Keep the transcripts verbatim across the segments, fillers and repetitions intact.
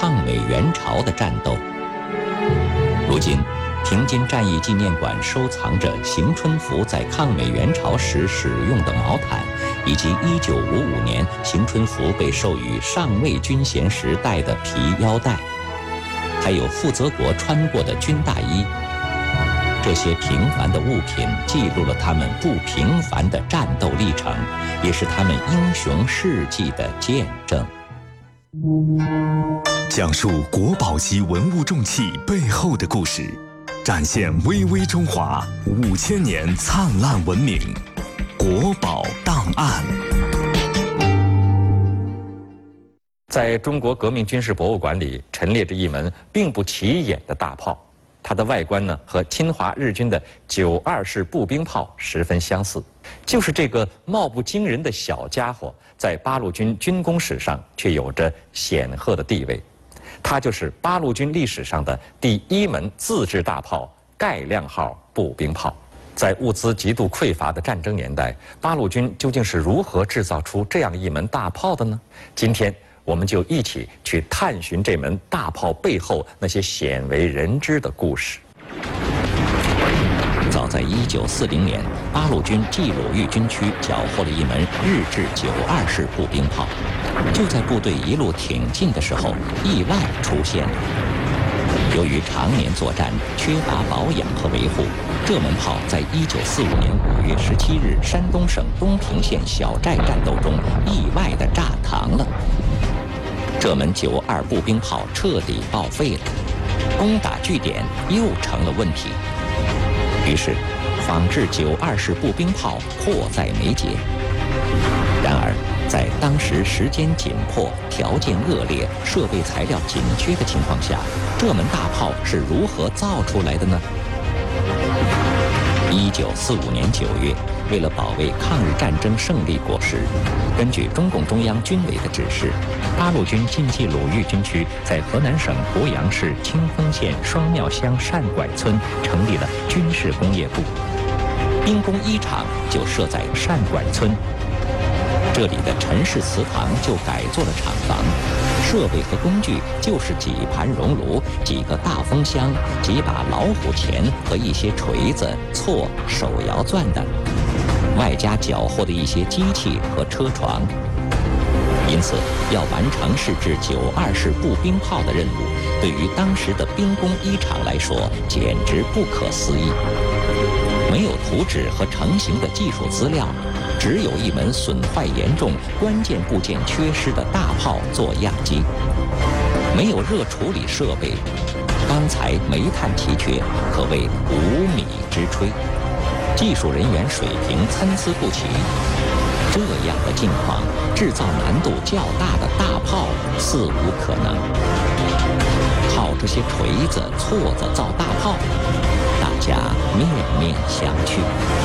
抗美援朝的战斗。如今，平津战役纪念馆收藏着邢春福在抗美援朝时使用的毛毯，以及一九五五年邢春福被授予上尉军衔时戴的皮腰带，还有傅泽国穿过的军大衣。这些平凡的物品记录了他们不平凡的战斗历程，也是他们英雄事迹的见证。 讲述国宝级文物重器背后的故事，展现巍巍中华五千年灿烂文明。国宝档案。 在中国革命军事博物馆里陈列着一门并不起眼的大炮，它的外观呢和侵华日军的九二式步兵炮十分相似。就是这个貌不惊人的小家伙，在八路军军工史上却有着显赫的地位。它就是八路军历史上的第一门自制大炮——盖亮号步兵炮。在物资极度匮乏的战争年代，八路军究竟是如何制造出这样一门大炮的呢？今天我们就一起去探寻这门大炮背后那些鲜为人知的故事。 早在一九四零年，八路军冀鲁豫军区缴获了一门日制九二式步兵炮。就在部队一路挺进的时候，意外出现了。由于常年作战，缺乏保养和维护，这门炮在一九四五年五月十七日山东省东平县小寨战斗中意外地炸膛了。这门九二步兵炮彻底报废了，攻打据点又成了问题。于是，仿制九二式步兵炮迫在眉睫。然而，在当时时间紧迫、条件恶劣、设备材料紧缺的情况下，这门大炮是如何造出来的呢？一九四五年九月，为了保卫抗日战争胜利果实，根据中共中央军委的指示，八路军晋冀鲁豫军区在河南省鄱阳市清丰县双庙乡单拐村成立了军事工业部，兵工一厂就设在单拐村。这里的陈氏祠堂就改做了厂房，设备和工具就是几盘熔炉、几个大风箱、几把老虎钳和一些锤子、锉、手摇钻的，外加缴获的一些机器和车床。因此，要完成试制九二式步兵炮的任务，对于当时的兵工一厂来说，简直不可思议。没有图纸和成型的技术资料，只有一门损坏严重、关键部件缺失的大炮做样机，没有热处理设备，钢材、煤炭奇缺，可谓无米之炊。技术人员水平参差不齐，这样的境况，制造难度较大的大炮似无可能。靠这些锤子、锉子造大炮，大家面面相觑。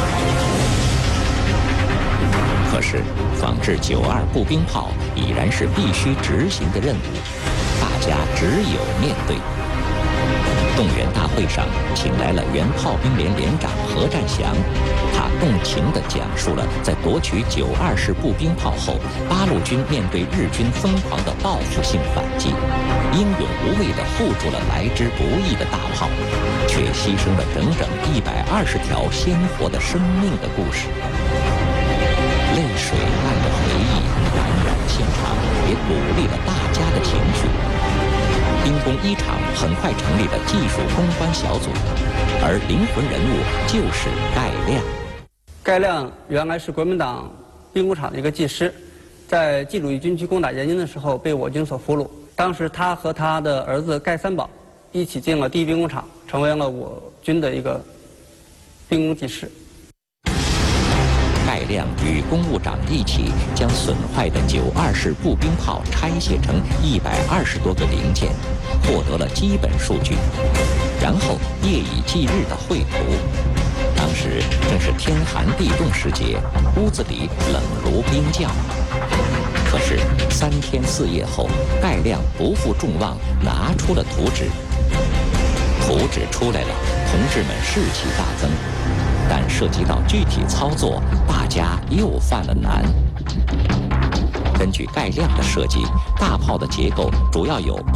可是，仿制九二步兵炮已然是必须执行的任务，大家只有面对。动员大会上，请来了原炮兵连连长何占祥，他动情地讲述了在夺取九二式步兵炮后，八路军面对日军疯狂的报复性反击，英勇无畏地护住了来之不易的大炮，却牺牲了整整一百二十条鲜活的生命的故事。泪水般的回忆感染了现场，也鼓励了大家的情绪。兵工一厂很快成立了技术攻关小组，而灵魂人物就是盖亮。 盖亮原来是国民党兵工厂的一个技师，在冀鲁豫军区攻打延津的时候被我军所俘虏。当时他和他的儿子盖三宝一起进了第一兵工厂，成为了我军的一个兵工技师。 盖亮与工务长一起将损坏的九二式步兵炮拆卸成一百二十多个零件，获得了基本数据，然后夜以继日的绘图。当时正是天寒地冻时节，屋子里冷如冰窖。可是三天四夜后，盖亮不负众望，拿出了图纸。图纸出来了，同志们士气大增。但涉及到具体操作，大家又犯了难。根据盖亮的设计，大炮的结构主要有